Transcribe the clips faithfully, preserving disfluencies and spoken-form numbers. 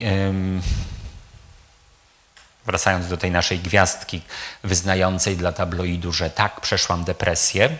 wracając do tej naszej gwiazdki wyznającej dla tabloidu, że tak, przeszłam depresję,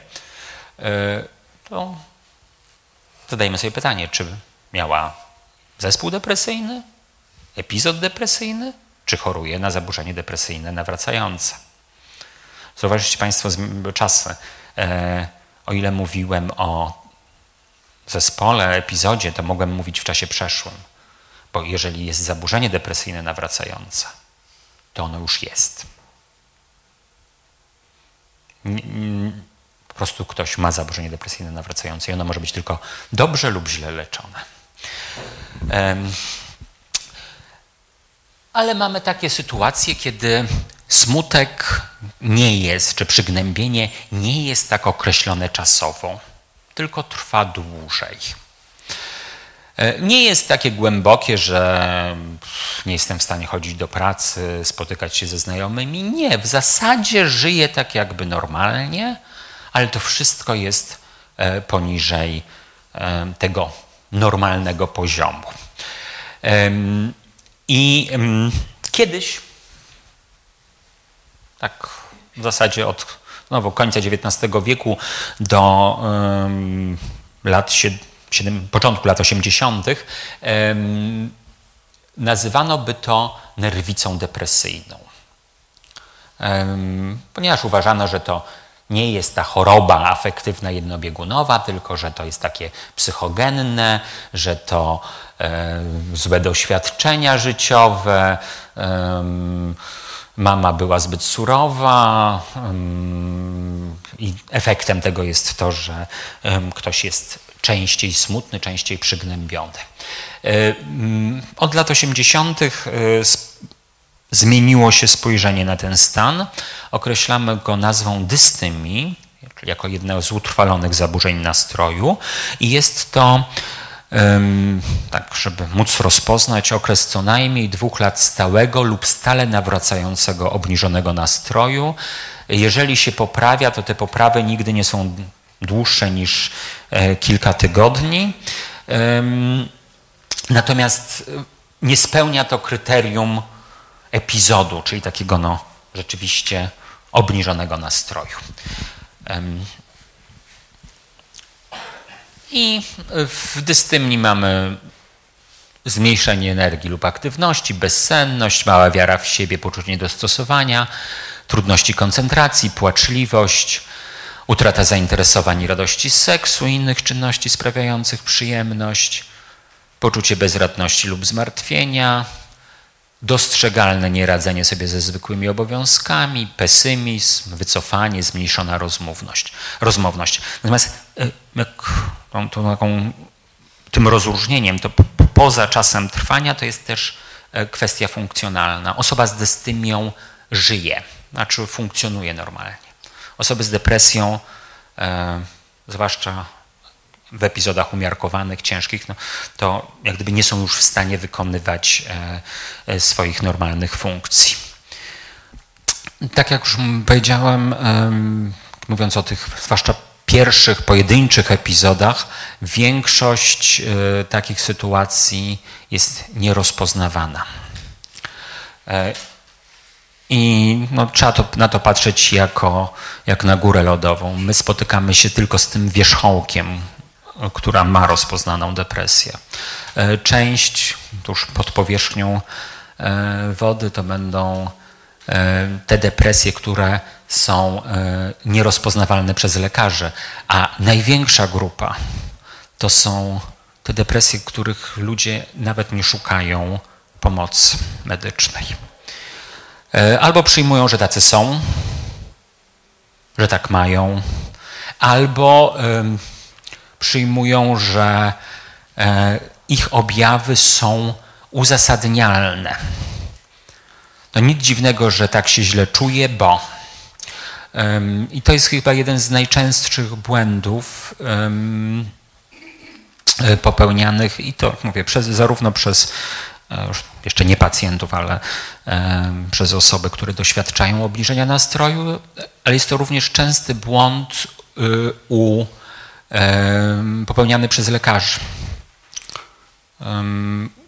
to zadajmy sobie pytanie, czy miała zespół depresyjny, epizod depresyjny, czy choruje na zaburzenie depresyjne nawracające. Zauważycie Państwo czasy, o ile mówiłem o zespole, epizodzie, to mogłem mówić w czasie przeszłym, bo jeżeli jest zaburzenie depresyjne nawracające, to ono już jest. Po prostu ktoś ma zaburzenie depresyjne nawracające i ono może być tylko dobrze lub źle leczone. Ale mamy takie sytuacje, kiedy smutek nie jest, czy przygnębienie nie jest tak określone czasowo, tylko trwa dłużej. Nie jest takie głębokie, że nie jestem w stanie chodzić do pracy, spotykać się ze znajomymi. Nie, w zasadzie żyję tak jakby normalnie, ale to wszystko jest poniżej tego normalnego poziomu. I kiedyś, tak w zasadzie od znowu końca dziewiętnastego wieku do um, lat siedem, początku lat osiemdziesiątych um, nazywano by to nerwicą depresyjną. Um, ponieważ uważano, że to nie jest ta choroba afektywna jednobiegunowa, tylko że to jest takie psychogenne, że to e, złe doświadczenia życiowe, e, mama była zbyt surowa e, i efektem tego jest to, że e, ktoś jest częściej smutny, częściej przygnębiony. E, od lat osiemdziesiątych e, zmieniło się spojrzenie na ten stan. Określamy go nazwą dystymii, czyli jako jedno z utrwalonych zaburzeń nastroju. I jest to, um, tak żeby móc rozpoznać, okres co najmniej dwóch lat stałego lub stale nawracającego obniżonego nastroju. Jeżeli się poprawia, to te poprawy nigdy nie są dłuższe niż e, kilka tygodni. Um, natomiast nie spełnia to kryterium epizodu, czyli takiego no, rzeczywiście obniżonego nastroju. I w dystymii mamy zmniejszenie energii lub aktywności, bezsenność, mała wiara w siebie, poczucie niedostosowania, trudności koncentracji, płaczliwość, utrata zainteresowań i radości z seksu i innych czynności sprawiających przyjemność, poczucie bezradności lub zmartwienia, dostrzegalne nieradzenie sobie ze zwykłymi obowiązkami, pesymizm, wycofanie, zmniejszona rozmowność. rozmowność. Natomiast jak tą, tą, taką, tym rozróżnieniem, to poza czasem trwania, to jest też kwestia funkcjonalna. Osoba z dystymią żyje, znaczy funkcjonuje normalnie. Osoby z depresją, e, zwłaszcza w epizodach umiarkowanych, ciężkich, no, to jak gdyby nie są już w stanie wykonywać e, swoich normalnych funkcji. Tak jak już powiedziałem, e, mówiąc o tych zwłaszcza pierwszych, pojedynczych epizodach, większość e, takich sytuacji jest nierozpoznawana. E, I no, trzeba to, na to patrzeć jako, jak na górę lodową. My spotykamy się tylko z tym wierzchołkiem, która ma rozpoznaną depresję. Część tuż pod powierzchnią wody to będą te depresje, które są nierozpoznawalne przez lekarzy, a największa grupa to są te depresje, których ludzie nawet nie szukają pomocy medycznej. Albo przyjmują, że tacy są, że tak mają, albo przyjmują, że ich objawy są uzasadnialne. No nic dziwnego, że tak się źle czuje, bo i to jest chyba jeden z najczęstszych błędów popełnianych i to mówię przez, zarówno przez już jeszcze nie pacjentów, ale przez osoby, które doświadczają obniżenia nastroju, ale jest to również częsty błąd u popełniany przez lekarzy.